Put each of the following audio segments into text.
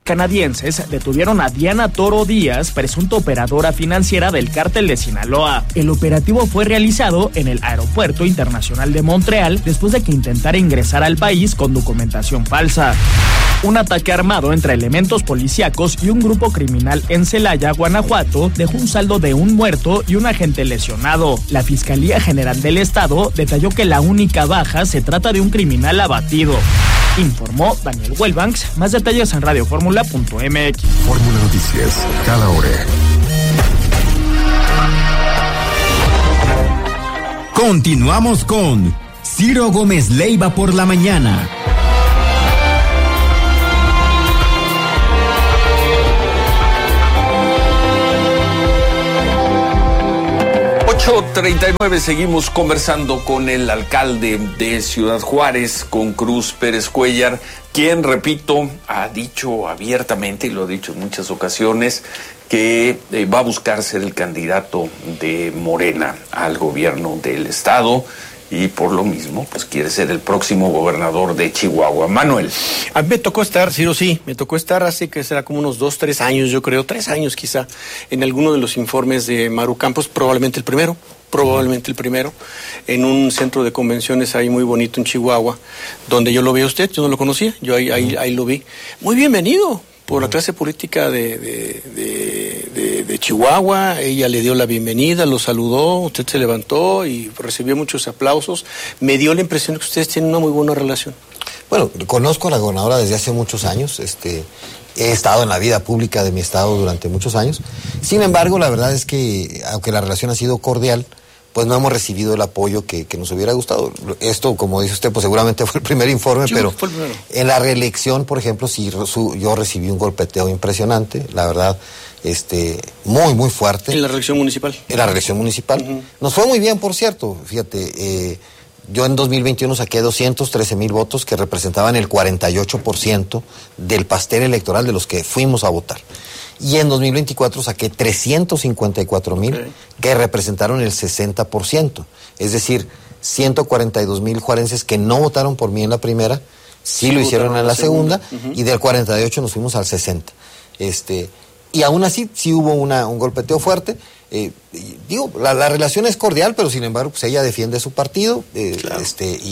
Canadienses detuvieron a Diana Toro Díaz, presunta operadora financiera del cártel de Sinaloa. El operativo fue realizado en el Aeropuerto Internacional de Montreal después de que intentara ingresar al país con documentación falsa. Un ataque armado entre elementos policíacos y un grupo criminal en Celaya, Guanajuato, dejó un saldo de un muerto y un agente lesionado. La Fiscalía General del Estado detalló que la única baja se trata de un criminal abatido. Informó Daniel Welbanks. Más detalles en radioformula.mx. Fórmula Noticias, cada hora. Continuamos con Ciro Gómez Leiva por la mañana. 8:39, seguimos conversando con el alcalde de Ciudad Juárez, con Cruz Pérez Cuéllar, quien, repito, ha dicho abiertamente, y lo ha dicho en muchas ocasiones, que va a buscar ser el candidato de Morena al gobierno del estado, y por lo mismo, pues quiere ser el próximo gobernador de Chihuahua. Manuel. A mí me tocó estar, Ciro, sí, me tocó estar hace que será como unos 2, 3 años, yo creo, 3 años quizá, en alguno de los informes de Maru Campos, probablemente el primero, en un centro de convenciones ahí muy bonito en Chihuahua, donde yo lo vi a usted, yo no lo conocía, yo ahí lo vi. Muy bienvenido por la clase política de Chihuahua. Ella le dio la bienvenida, lo saludó, usted se levantó y recibió muchos aplausos. Me dio la impresión que ustedes tienen una muy buena relación. Bueno, conozco a la gobernadora desde hace muchos años, he estado en la vida pública de mi estado durante muchos años. Sin embargo, la verdad es que, aunque la relación ha sido cordial, pues no hemos recibido el apoyo que nos hubiera gustado. Esto, como dice usted, pues seguramente fue el primer informe, pero en la reelección, por ejemplo, sí, yo recibí un golpeteo impresionante, la verdad, muy, muy fuerte. ¿En la reelección municipal? En la reelección municipal. Uh-huh. Nos fue muy bien, por cierto, fíjate, yo en 2021 saqué 213,000 votos que representaban el 48% del pastel electoral de los que fuimos a votar. Y en 2024 saqué 354,000 que representaron el 60%. Es decir, 142,000 juarenses que no votaron por mí en la primera, sí lo hicieron en la segunda, y del 48 nos fuimos al 60. Y aún así, sí hubo un golpeteo fuerte. La relación es cordial, pero sin embargo, pues ella defiende su partido, claro.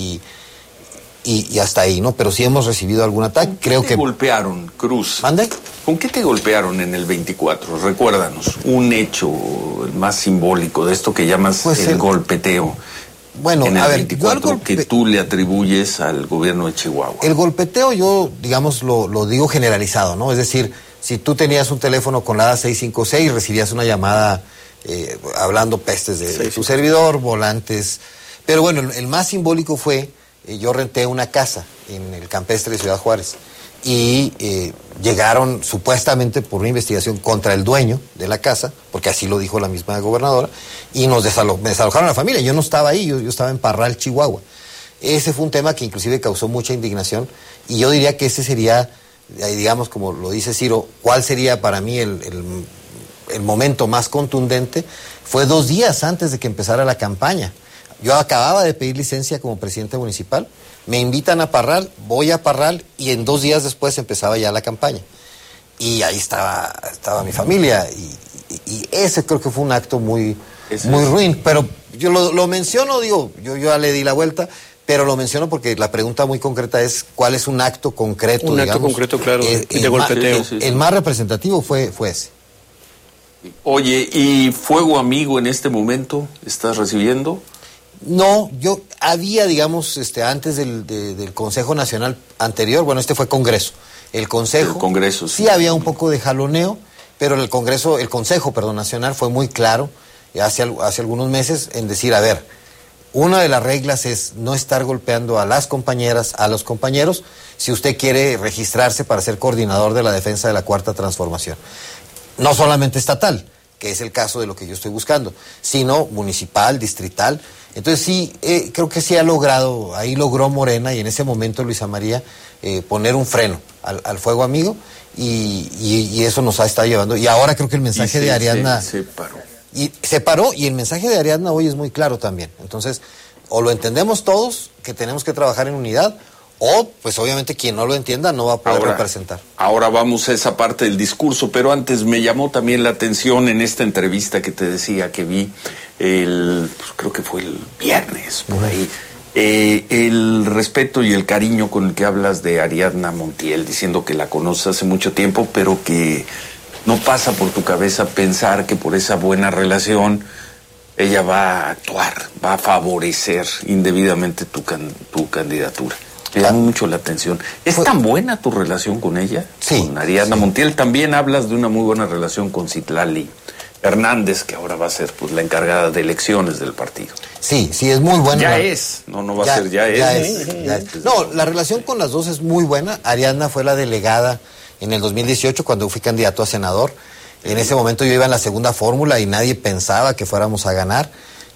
Y hasta ahí, ¿no? Pero sí hemos recibido algún ataque. ¿Con qué te golpearon, Cruz? ¿Mande? ¿Con qué te golpearon en el 24? Recuérdanos, un hecho más simbólico de esto que llamas pues el golpeteo. Bueno, en el 24 que tú le atribuyes al gobierno de Chihuahua. El golpeteo yo, digamos, lo digo generalizado, ¿no? Es decir, si tú tenías un teléfono con la 656, recibías una llamada hablando pestes de tu servidor, volantes. Pero bueno, el más simbólico fue, yo renté una casa en el campestre de Ciudad Juárez y llegaron supuestamente por una investigación contra el dueño de la casa, porque así lo dijo la misma gobernadora, y me desalojaron a la familia. Yo no estaba ahí, yo estaba en Parral, Chihuahua. Ese fue un tema que inclusive causó mucha indignación, y yo diría que ese sería, digamos, como lo dice Ciro, ¿cuál sería para mí el momento más contundente? Fue 2 días antes de que empezara la campaña. Yo acababa de pedir licencia como presidente municipal, me invitan a Parral, voy a Parral, y en 2 días después empezaba ya la campaña. Y ahí estaba mi familia, y ese creo que fue un acto muy ruin. Pero yo lo menciono, digo, yo ya le di la vuelta, pero lo menciono porque la pregunta muy concreta es ¿cuál es un acto concreto? Un acto concreto, claro, de golpeteo. El más representativo fue ese. Oye, ¿y fuego amigo en este momento estás recibiendo? No, yo había, digamos, antes del Consejo Nacional anterior, bueno, fue Congreso. El Congreso, sí había un poco de jaloneo, pero el Consejo Nacional fue muy claro hace algunos meses en decir, a ver, una de las reglas es no estar golpeando a las compañeras, a los compañeros, si usted quiere registrarse para ser coordinador de la defensa de la Cuarta Transformación. No solamente estatal, que es el caso de lo que yo estoy buscando, sino municipal, distrital. Entonces sí, creo que sí ahí logró Morena, y en ese momento Luisa María, poner un freno al fuego amigo, y eso nos ha estado llevando. Y ahora creo que el mensaje de Ariadna... Se paró, y el mensaje de Ariadna hoy es muy claro también. Entonces, o lo entendemos todos, que tenemos que trabajar en unidad, O, pues obviamente quien no lo entienda no va a poder representar. Ahora vamos a esa parte del discurso, pero antes me llamó también la atención en esta entrevista que te decía que vi, pues creo que fue el viernes, por ahí, el respeto y el cariño con el que hablas de Ariadna Montiel, diciendo que la conoces hace mucho tiempo, pero que no pasa por tu cabeza pensar que por esa buena relación ella va a actuar, va a favorecer indebidamente tu candidatura. Me llama mucho la atención. ¿Es tan buena tu relación con ella? Sí. Con Ariadna Montiel. También hablas de una muy buena relación con Citlali Hernández, que ahora va a ser pues la encargada de elecciones del partido. Sí, es muy buena. Ya es. No va a ser, ya es. No, la relación con las dos es muy buena. Ariadna fue la delegada en el 2018 cuando fui candidato a senador. En ese momento yo iba en la segunda fórmula y nadie pensaba que fuéramos a ganar.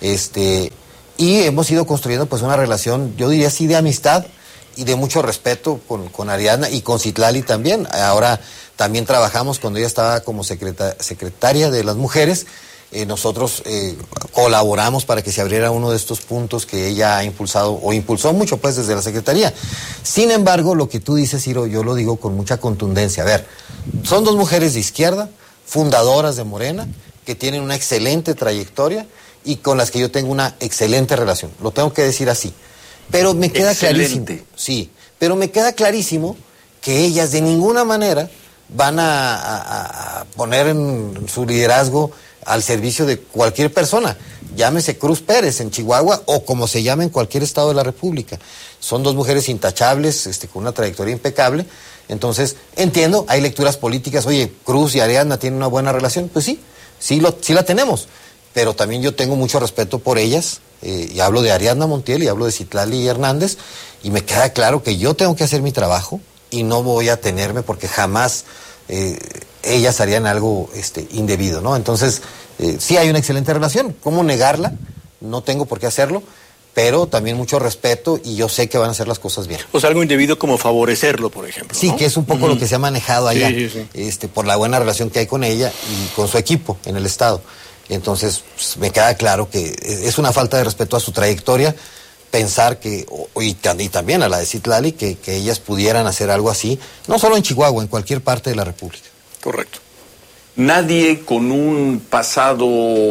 Y hemos ido construyendo pues una relación, yo diría así, de amistad y de mucho respeto con Ariadna y con Citlali también. Ahora también trabajamos cuando ella estaba como secretaria de las mujeres. Nosotros colaboramos para que se abriera uno de estos puntos que ella ha impulsado o impulsó mucho pues desde la secretaría. Sin embargo, lo que tú dices, Ciro, yo lo digo con mucha contundencia. A ver, son dos mujeres de izquierda, fundadoras de Morena, que tienen una excelente trayectoria y con las que yo tengo una excelente relación. Lo tengo que decir así. Pero me queda clarísimo. Sí, pero me queda clarísimo que ellas de ninguna manera van a poner en su liderazgo al servicio de cualquier persona. Llámese Cruz Pérez en Chihuahua o como se llame en cualquier estado de la República. Son dos mujeres intachables, con una trayectoria impecable. Entonces, entiendo, hay lecturas políticas. Oye, Cruz y Ariadna tienen una buena relación. Pues sí la tenemos. Pero también yo tengo mucho respeto por ellas. Y hablo de Ariadna Montiel y hablo de Citlali Hernández. Y me queda claro que yo tengo que hacer mi trabajo y no voy a tenerme porque jamás ellas harían algo indebido, ¿no? Entonces, sí hay una excelente relación. ¿Cómo negarla? No tengo por qué hacerlo. Pero también mucho respeto y yo sé que van a hacer las cosas bien. O sea, algo indebido como favorecerlo, por ejemplo. Sí, ¿no? Que es un poco lo que se ha manejado allá, sí. Por la buena relación que hay con ella y con su equipo en el estado. Entonces, pues, me queda claro que es una falta de respeto a su trayectoria pensar que, y también a la de Citlali, que ellas pudieran hacer algo así, no solo en Chihuahua, en cualquier parte de la República. Correcto. Nadie con un pasado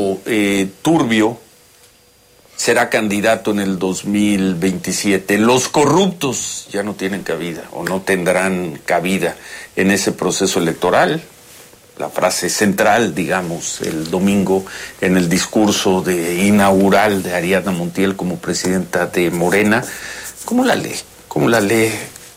turbio será candidato en el 2027. Los corruptos ya no tienen cabida o no tendrán cabida en ese proceso electoral. La frase central, digamos, el domingo en el discurso inaugural de Ariadna Montiel como presidenta de Morena. ¿Cómo la lee? ¿Cómo la lee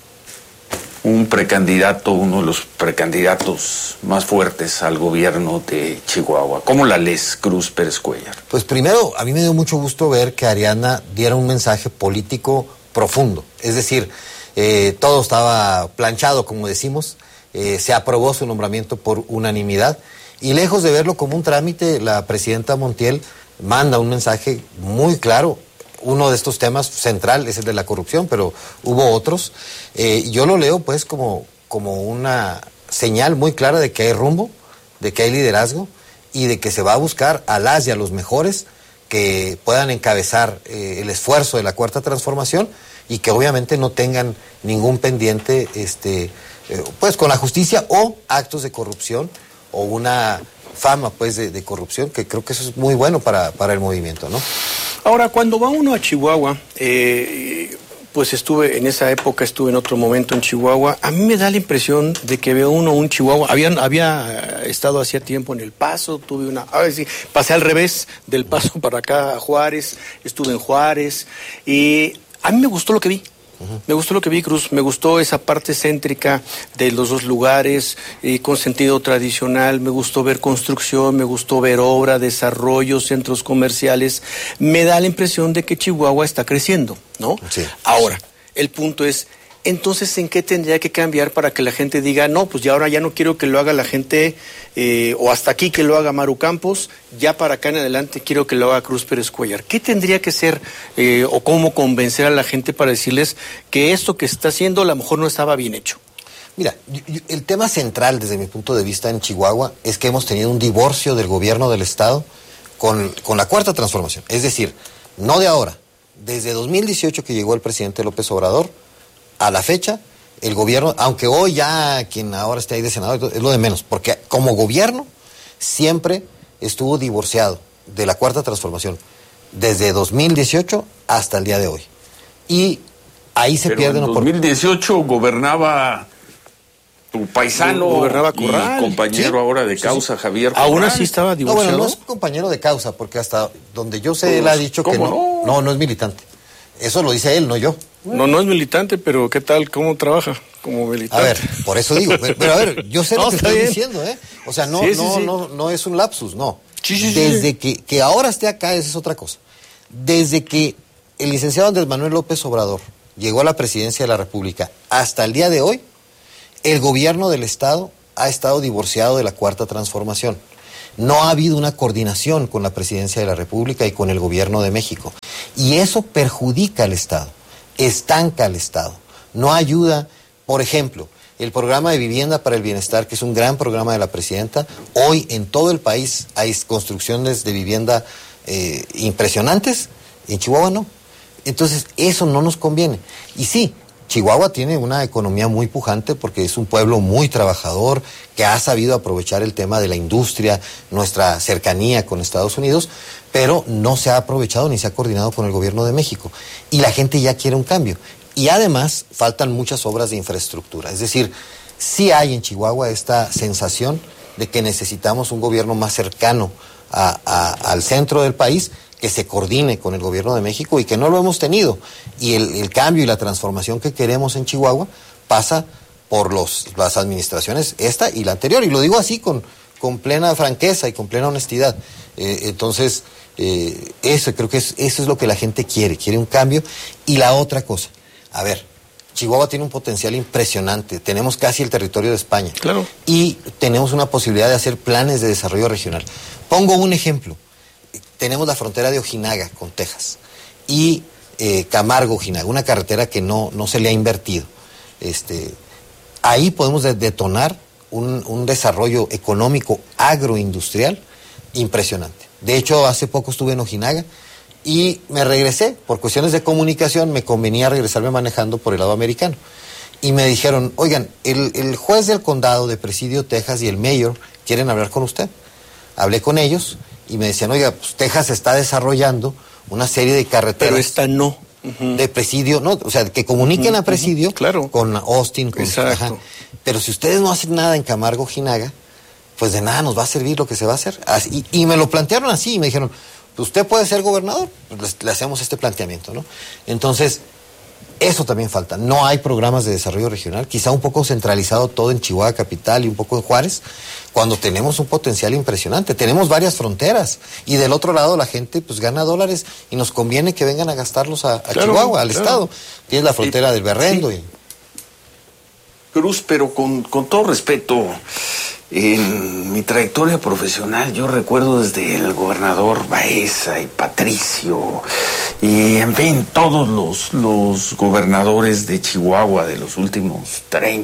un precandidato, uno de los precandidatos más fuertes al gobierno de Chihuahua? ¿Cómo la lees, Cruz Pérez Cuellar? Pues primero, a mí me dio mucho gusto ver que Ariadna diera un mensaje político profundo. Es decir, todo estaba planchado, como decimos. Se aprobó su nombramiento por unanimidad. Y lejos de verlo como un trámite, la presidenta Montiel manda un mensaje muy claro. Uno de estos temas central es el de la corrupción, pero hubo otros. Yo lo leo pues como una señal muy clara de que hay rumbo, de que hay liderazgo y de que se va a buscar a las y a los mejores que puedan encabezar el esfuerzo de la Cuarta Transformación y que obviamente no tengan ningún pendiente pues con la justicia o actos de corrupción o una fama pues de corrupción, que creo que eso es muy bueno para el movimiento, ¿no? Ahora, cuando va uno a Chihuahua, pues estuve en esa época, estuve en otro momento en Chihuahua, a mí me da la impresión de que veo uno un Chihuahua, había estado hacía tiempo en El Paso, pasé al revés del Paso para acá a Juárez, estuve en Juárez, y a mí me gustó lo que vi. Me gustó lo que vi, Cruz, me gustó esa parte céntrica de los dos lugares, con sentido tradicional, me gustó ver construcción, me gustó ver obra, desarrollo, centros comerciales. Me da la impresión de que Chihuahua está creciendo, ¿no? Sí. Ahora, el punto es, entonces, ¿en qué tendría que cambiar para que la gente diga, no, pues ya ahora ya no quiero que lo haga la gente, o hasta aquí que lo haga Maru Campos, ya para acá en adelante quiero que lo haga Cruz Pérez Cuellar? ¿Qué tendría que ser, o cómo convencer a la gente para decirles que esto que está haciendo a lo mejor no estaba bien hecho? Mira, el tema central desde mi punto de vista en Chihuahua es que hemos tenido un divorcio del gobierno del Estado con la Cuarta Transformación. Es decir, no de ahora, desde 2018 que llegó el presidente López Obrador, a la fecha, el gobierno, aunque hoy ya quien ahora esté ahí de senador, es lo de menos, porque como gobierno siempre estuvo divorciado de la Cuarta Transformación, desde 2018 hasta el día de hoy. Y ahí se pierden oportunidades. En 2018 gobernaba tu paisano, gobernaba Corral, y compañero ahora de causa, Javier Corral. Aún así estaba divorciado. No, bueno, no es compañero de causa, porque hasta donde yo sé, él ha dicho que no es militante. Eso lo dice él, no yo. No es militante, pero ¿qué tal? ¿Cómo trabaja como militante? A ver, por eso digo, pero a ver, yo sé lo que estoy diciendo, ¿eh? O sea, no es un lapsus, no. Desde que ahora esté acá, esa es otra cosa. Desde que el licenciado Andrés Manuel López Obrador llegó a la presidencia de la República hasta el día de hoy, el gobierno del Estado ha estado divorciado de la Cuarta Transformación. No ha habido una coordinación con la presidencia de la República y con el gobierno de México. Y eso perjudica al Estado, estanca al Estado, no ayuda. Por ejemplo, el programa de vivienda para el bienestar, que es un gran programa de la presidenta, hoy en todo el país hay construcciones de vivienda impresionantes, en Chihuahua no. Entonces eso no nos conviene. Y sí, Chihuahua tiene una economía muy pujante porque es un pueblo muy trabajador que ha sabido aprovechar el tema de la industria, nuestra cercanía con Estados Unidos, pero no se ha aprovechado ni se ha coordinado con el gobierno de México. Y la gente ya quiere un cambio. Y además faltan muchas obras de infraestructura. Es decir, sí hay en Chihuahua esta sensación de que necesitamos un gobierno más cercano al centro del país, que se coordine con el gobierno de México y que no lo hemos tenido. Y el cambio y la transformación que queremos en Chihuahua pasa por las administraciones, esta y la anterior. Y lo digo así con plena franqueza y con plena honestidad. Entonces, creo que eso es lo que la gente quiere un cambio. Y la otra cosa, a ver, Chihuahua tiene un potencial impresionante, tenemos casi el territorio de España. Claro. Y tenemos una posibilidad de hacer planes de desarrollo regional. Pongo un ejemplo. Tenemos la frontera de Ojinaga con Texas y Camargo-Ojinaga, una carretera que no se le ha invertido. Ahí podemos detonar un desarrollo económico agroindustrial impresionante. De hecho, hace poco estuve en Ojinaga y me regresé, por cuestiones de comunicación, me convenía regresarme manejando por el lado americano. Y me dijeron, oigan, el juez del condado de Presidio, Texas, y el mayor quieren hablar con usted. Hablé con ellos y me decían, oiga, pues Texas está desarrollando una serie de carreteras. Pero esta no. De Presidio, no, o sea, que comuniquen a Presidio claro. con Austin. Exacto. Pero si ustedes no hacen nada en Camargo, Ojinaga, pues de nada nos va a servir lo que se va a hacer. Así, y me lo plantearon así, y me dijeron, pues usted puede ser gobernador, pues le hacemos este planteamiento, ¿no? Entonces, eso también falta. No hay programas de desarrollo regional, quizá un poco centralizado todo en Chihuahua capital y un poco en Juárez, cuando tenemos un potencial impresionante. Tenemos varias fronteras y del otro lado la gente pues gana dólares y nos conviene que vengan a gastarlos a claro, Chihuahua, al estado. Tienes la frontera del Berrendo. Sí. Cruz, pero con todo respeto, en mi trayectoria profesional yo recuerdo desde el gobernador Baeza y Patricio y en fin todos los gobernadores de Chihuahua de los últimos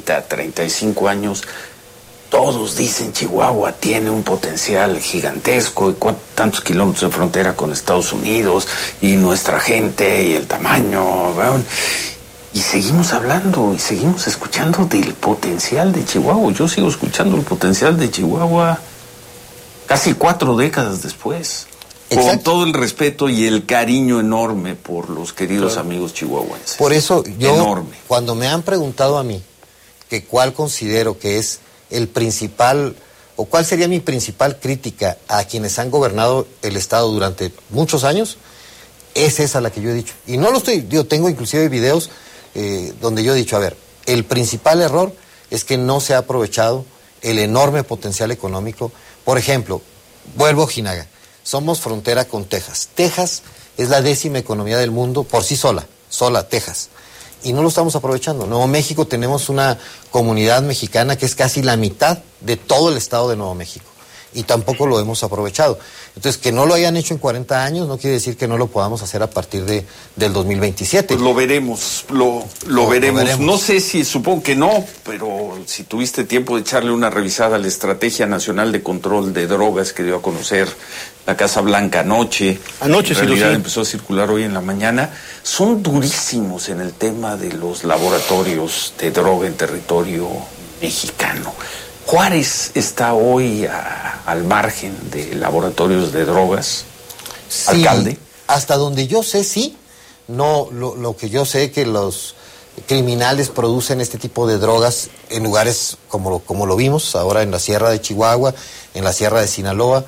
35 años, todos dicen Chihuahua tiene un potencial gigantesco y tantos kilómetros de frontera con Estados Unidos y nuestra gente y el tamaño, ¿verdad? Y seguimos hablando y seguimos escuchando del potencial de Chihuahua. Yo sigo escuchando el potencial de Chihuahua casi 4 décadas después. Exacto. Con todo el respeto y el cariño enorme por los queridos amigos chihuahuenses. Por eso yo, cuando me han preguntado a mí que cuál considero que es el principal, o cuál sería mi principal crítica a quienes han gobernado el Estado durante muchos años, es esa la que yo he dicho. Y no lo estoy, tengo inclusive videos donde yo he dicho, a ver, el principal error es que no se ha aprovechado el enorme potencial económico. Por ejemplo, vuelvo a Ojinaga, somos frontera con Texas. Texas es la 10ª economía del mundo por sí sola Texas. Y no lo estamos aprovechando. En Nuevo México tenemos una comunidad mexicana que es casi la mitad de todo el estado de Nuevo México. y tampoco lo hemos aprovechado. Entonces, que no lo hayan hecho en 40 años no quiere decir que no lo podamos hacer a partir del 2027. Pues lo veremos, lo veremos. No sé si, supongo que no, pero si tuviste tiempo de echarle una revisada a la Estrategia Nacional de Control de Drogas que dio a conocer la Casa Blanca anoche. Anoche, en realidad empezó a circular hoy en la mañana. Son durísimos en el tema de los laboratorios de droga en territorio mexicano. Juárez está hoy al margen de laboratorios de drogas. Sí, alcalde. Hasta donde yo sé, sí. No, lo que yo sé que los criminales producen este tipo de drogas en lugares como lo vimos ahora en la Sierra de Chihuahua, en la Sierra de Sinaloa.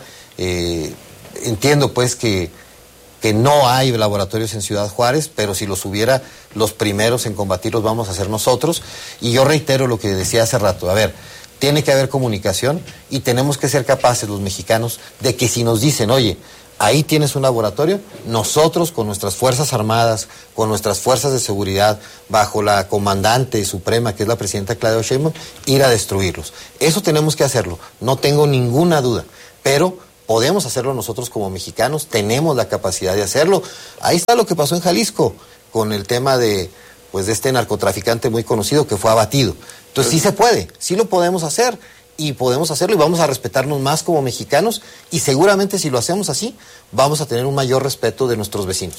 Entiendo pues que no hay laboratorios en Ciudad Juárez, pero si los hubiera, los primeros en combatirlos vamos a ser nosotros. Y yo reitero lo que decía hace rato, a ver, tiene que haber comunicación y tenemos que ser capaces los mexicanos de que si nos dicen, oye, ahí tienes un laboratorio, nosotros con nuestras Fuerzas Armadas, con nuestras fuerzas de seguridad, bajo la comandante suprema que es la presidenta Claudia Sheinbaum, ir a destruirlos. Eso tenemos que hacerlo, no tengo ninguna duda, pero podemos hacerlo nosotros como mexicanos, tenemos la capacidad de hacerlo. Ahí está lo que pasó en Jalisco con el tema de este narcotraficante muy conocido que fue abatido. Entonces sí se puede, sí lo podemos hacer y podemos hacerlo y vamos a respetarnos más como mexicanos y seguramente si lo hacemos así vamos a tener un mayor respeto de nuestros vecinos.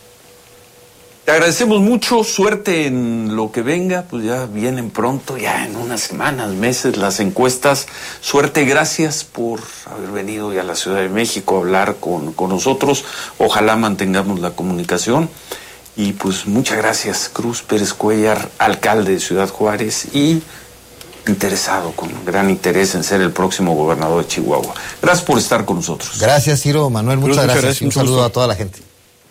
Te agradecemos mucho, suerte en lo que venga, pues ya vienen pronto, ya en unas semanas, meses las encuestas. Suerte, gracias por haber venido ya a la Ciudad de México a hablar con nosotros. Ojalá mantengamos la comunicación. Y pues muchas gracias, Cruz Pérez Cuéllar, alcalde de Ciudad Juárez y interesado, con gran interés en ser el próximo gobernador de Chihuahua. Gracias por estar con nosotros. Gracias, Ciro, Manuel, muchas gracias. Y un saludo a toda la gente.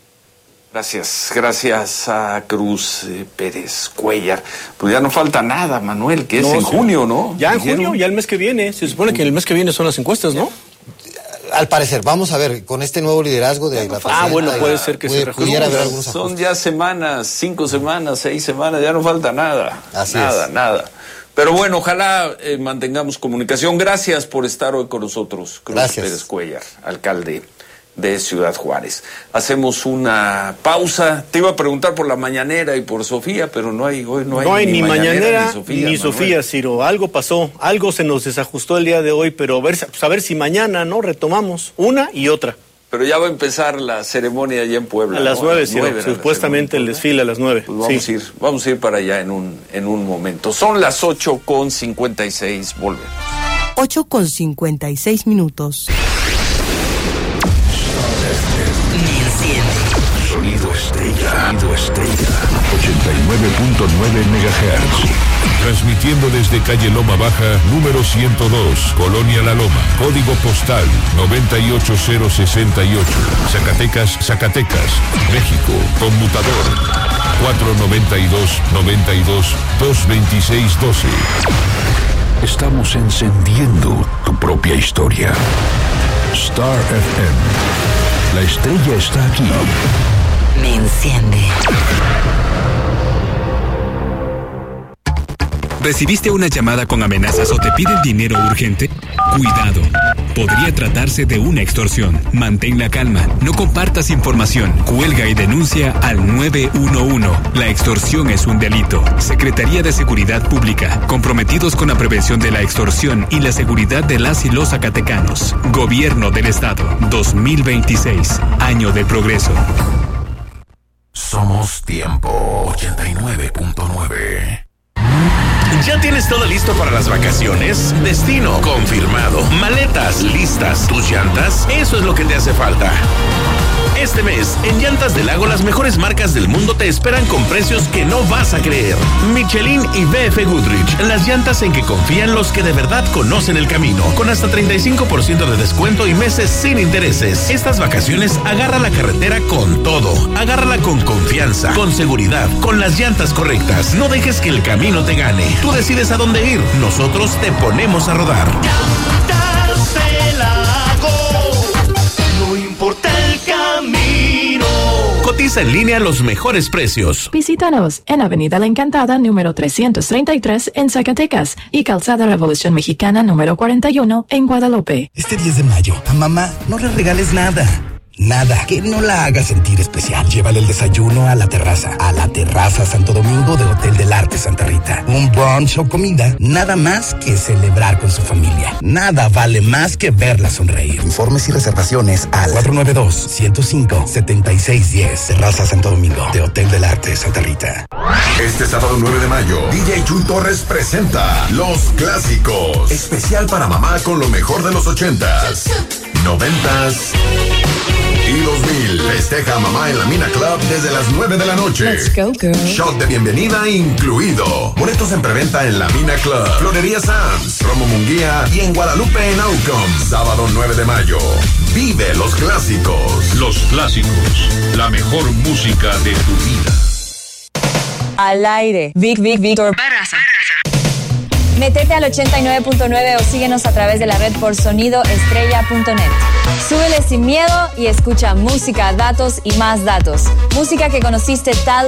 Gracias a Cruz Pérez Cuéllar. Pues ya no falta nada, Manuel, que es en junio, ¿no? Ya en junio, ya el mes que viene. Se supone que el mes que viene son las encuestas, ¿no? Al parecer, vamos a ver, con este nuevo liderazgo de la presidenta. Bueno, puede ser que se pudiera haber algunos ajustes. Son ya semanas, 5 semanas, 6 semanas, ya no falta nada. Nada. Pero bueno, ojalá mantengamos comunicación. Gracias por estar hoy con nosotros, Cruz Pérez Cuéllar, alcalde de Ciudad Juárez. Hacemos una pausa. Te iba a preguntar por la mañanera y por Sofía, pero no hay ni mañanera ni Sofía, Ciro. Algo pasó, algo se nos desajustó el día de hoy, pero a ver si mañana, ¿no? Retomamos una y otra. Pero ya va a empezar la ceremonia allá en Puebla. A las 9, Ciro, supuestamente el desfile a las 9. Pues vamos a ir para allá en un momento. Son las 8:56, volvemos. 8:56. Sonido Estrella. 89.9 MHz. Transmitiendo desde calle Loma Baja, número 102, Colonia La Loma. Código postal 98068. Zacatecas, México. Conmutador 492-92-226-12. Estamos encendiendo tu propia historia. Star FM. La estrella está aquí. Me enciende. ¿Recibiste una llamada con amenazas o te piden dinero urgente? Cuidado. Podría tratarse de una extorsión. Mantén la calma. No compartas información. Cuelga y denuncia al 911. La extorsión es un delito. Secretaría de Seguridad Pública. Comprometidos con la prevención de la extorsión y la seguridad de las y los zacatecanos. Gobierno del Estado. 2026. Año del progreso. Somos Tiempo 89.9. ¿Ya tienes todo listo para las vacaciones? Destino confirmado. Maletas listas. ¿Tus llantas? Eso es lo que te hace falta. Este mes, en Llantas del Lago, las mejores marcas del mundo te esperan con precios que no vas a creer. Michelin y BF Goodrich, las llantas en que confían los que de verdad conocen el camino, con hasta 35% de descuento y meses sin intereses. Estas vacaciones, agarra la carretera con todo. Agárrala con confianza, con seguridad, con las llantas correctas. No dejes que el camino te gane. Tú decides a dónde ir. Nosotros te ponemos a rodar. Llantas del Lago, no importa el camino. Cotiza en línea los mejores precios. Visítanos en Avenida La Encantada, número 333 en Zacatecas y Calzada Revolución Mexicana, número 41 en Guadalupe. Este 10 de mayo, a mamá no le regales nada. Nada que no la haga sentir especial. Llévale el desayuno a la terraza Santo Domingo de Hotel del Arte Santa Rita. Un brunch o comida, nada más que celebrar con su familia. Nada vale más que verla sonreír. Informes y reservaciones al 492-105-7610. Terraza Santo Domingo de Hotel del Arte Santa Rita. Este sábado 9 de mayo, DJ Chuy Torres presenta Los Clásicos. Especial para mamá con lo mejor de los 80s, 90s y 2000. Festeja a mamá en la Mina Club desde las 9 de la noche. Let's go, girl. Shot de bienvenida incluido. Boletos en preventa en la Mina Club, Florería Sam's, Romo Munguía y en Guadalupe en Aucom. Sábado 9 de mayo. Vive los clásicos. Los clásicos, la mejor música de tu vida. Al aire. Víctor Barraza. Métete al 89.9 o síguenos a través de la red por sonidoestrella.net. Súbele sin miedo y escucha música, datos y más datos. Música que conociste tal